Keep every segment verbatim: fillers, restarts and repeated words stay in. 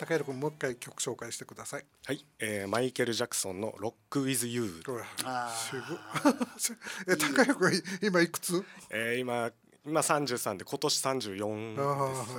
高弘君もう一回曲紹介してください。 はい、えー、マイケル・ジャクソンのロック・ウィズ・ユー。 あすごいえ高弘君今いくつ？ えー、今今さんじゅうさんで今年さんじゅうよんです。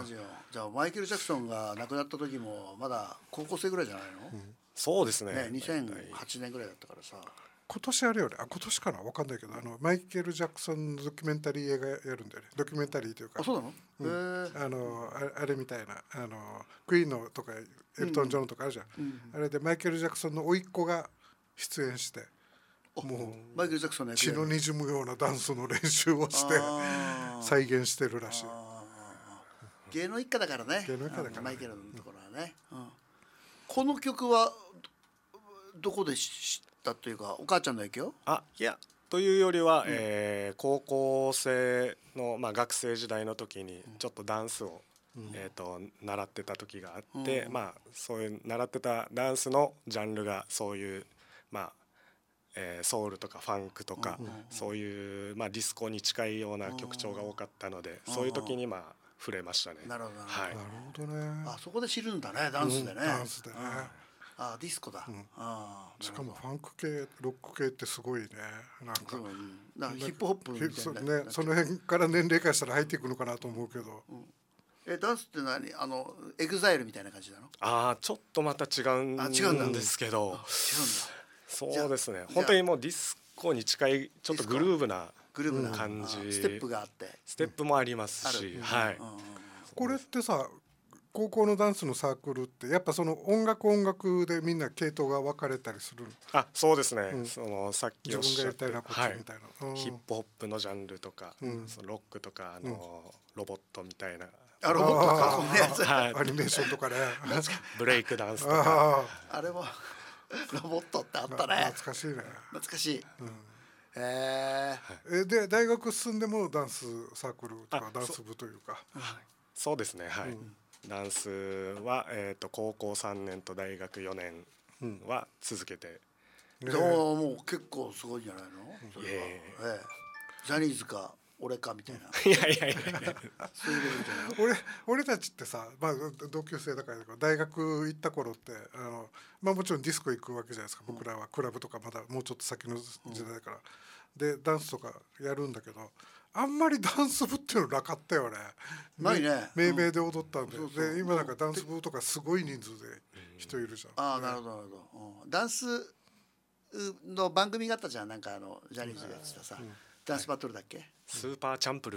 じゃあマイケル・ジャクソンが亡くなった時もまだ高校生ぐらいじゃないの？うん、 そうですね。 ねにせんはちねんぐらいだったからさ。 今年あれよね、あ今年かな分かんないけど、あのマイケル・ジャクソンのドキュメンタリー映画やるんだよね。ドキュメンタリーというか、 あそうなの、 うん、あのああれみたいなあのクイーンのとかエルトン・ジョンとかあるじゃん、うん、あれでマイケル・ジャクソンの甥っ子が出演して、もうマイケル・ジャクソンの血のにじむようなダンスの練習をして再現してるらしい。 芸能一家だからね、 芸能一家だからね、 マイケルのところはね、うん、この曲はどこで知ったというか、お母ちゃんの影響？ あいやというよりは、うん、えー、高校生の、まあ、学生時代の時にちょっとダンスを、うん、えー、と習ってた時があって、うん、まあそういう習ってたダンスのジャンルがそういうまあえー、ソウルとかファンクとか、うん、そういう、まあ、ディスコに近いような曲調が多かったので、うん、そういう時にまあ触れましたね。 なるほど、 はい、なるほどね。 あそこで知るんだね、ダンスでね、うん、 ダンスでね、 あディスコだ、うん、 あしかもファンク系ロック系ってすごいね、なんか、うん、 なんかヒップホップみたいな、 そ, ね、その辺から年齢化したら入っていくのかなと思うけど、うん、 えダンスって何、あのエグザイルみたいな感じなの？ ああちょっとまた違うんですけど、違うんだ、そうですね、本当にもうディスコに近いちょっとグルーヴな感じ、 ステップがあってステップもありますし、はい、 これってさ高校のダンスのサークルってやっぱその音楽音楽でみんな系統が分かれたりするの？ あそうですね、うん、そのさっきおっしゃった自分がやりたいなこっちみたいな、 はい、ヒップホップのジャンルとか、うん、そのロックとかあの、うん、ロボットみたいな、 あロボットかこんなやつ、 はい、アニメーションとかねブレイクダンスとか、 あれもロボットってあったね、 懐かしいね、 懐かしい、うん、 えー、で大学進んでもダンスサークルとかダンス部というか、 そ, そうですね、はい、うん、ダンスは、えー、と高校さんねんと大学よねんは続けて、 うん、ね、もう結構すごいんじゃないの、それは、えーえー、ジャニーズか俺かみたいな、 いやいやいやそういうレベルじゃない俺, 俺たちってさ、まあ、同級生だから大学行った頃ってあの、まあ、もちろんディスコ行くわけじゃないですか、僕らはクラブとかまだもうちょっと先の時代だから、うん、でダンスとかやるんだけどあんまりダンス部っていうのなかったよね。 ないね。 命名で踊ったんで、うん、そうそうで今なんかダンス部とかすごい人数で人いるじゃん。 ああ、なるほどなるほど、うん、ダンスの番組があったじゃん、なんかあのジャニーズがやってたさ、うん、ダンスバトルだっけ、 スーパーチャンプル